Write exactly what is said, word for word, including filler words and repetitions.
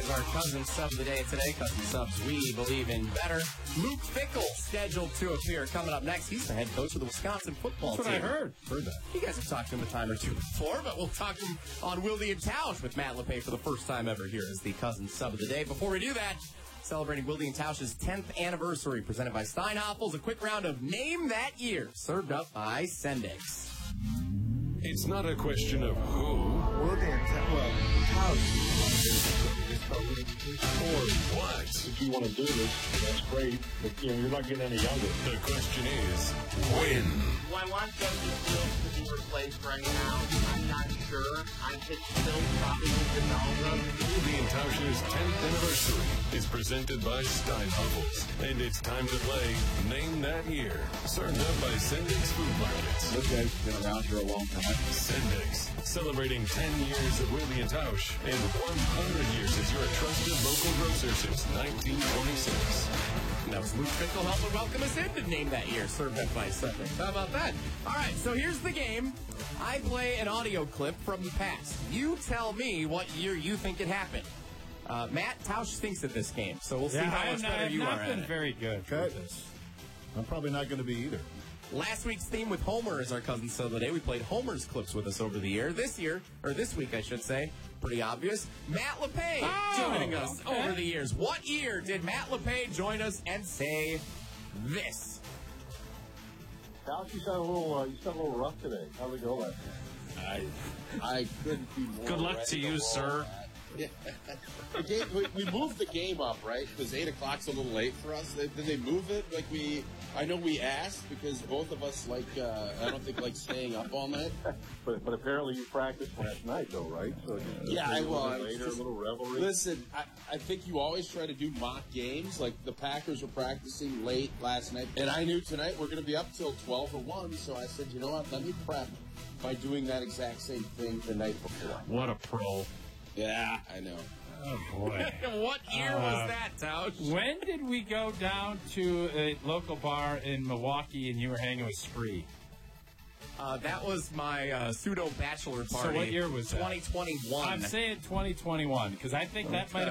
is our Cousin Sub of the day today. Cousin Subs, we believe in better. Luke Fickell scheduled to appear coming up next. He's the head coach of the Wisconsin football That's team. That's what I heard. Heard that. You guys have talked to him a time or two before, but we'll talk to him on Wilde and Tausch with Matt LePay for the first time ever here as the Cousin Sub of the day. Before we do that, celebrating Wilde and Tausch's tenth anniversary, presented by Steinhoffels. A quick round of Name That Year, served up by Sendix. It's not a question of who. Wilde and Tausch. Well, Tausch. Or what. If you want to do this, that's great. But, you know, you're not getting any younger. The question is, when? Do I want Justin Fields to be replaced right now? I'm not sure. I think still probably need to know them. Wilde and Tausch's tenth anniversary is presented by Steinhoffels. And it's time to play Name That Year. Served up by Sendix Food Markets. This guy's been around here a long time. Sendix, celebrating ten years of Wilde and Tausch and one hundred years as your trusted local grocer since nineteen twenty-six. And that was Luke Fickell helping welcome us into Name That Year, served up by Sendix. How about that? All right, so here's the game. I play an audio clip from the past. You tell me what year you think it happened. Uh, Matt Tausch stinks at this game, so we'll see yeah, how much not, better you I've are not at been it. very good Okay. with this. I'm probably not going to be either. Last week's theme with Homer is our Cousin Sub of the day. We played Homer's clips with us over the year. This year, or this week, I should say, pretty obvious, Matt LePay oh, joining us okay. over the years. What year did Matt LePay join us and say this? Tausch, you sound a little, uh, you sound a little rough today. How'd it go last night? I, I couldn't be more Good luck ready to you, roll. sir. Yeah. The game, we, we moved the game up, right? Because eight o'clock's a little late for us. They, did they move it? Like we, I know we asked because both of us like. Uh, I don't think like staying up all night. But but apparently you practiced last night, though, right? So just, Yeah, I a little was. later, Just- a little revelry. Listen, I, I think you always try to do mock games. Like the Packers were practicing late last night, and I knew tonight we're going to be up till twelve or one. So I said, you know what? Let me prep by doing that exact same thing the night before. What a pro. Yeah, I know. Oh, boy. What year Uh, was that, Tausch? When did we go down to a local bar in Milwaukee and you were hanging with Spree? Uh, that was my uh, pseudo bachelor party. So what year was that? twenty twenty-one. I'm saying twenty twenty-one because I think that Okay. might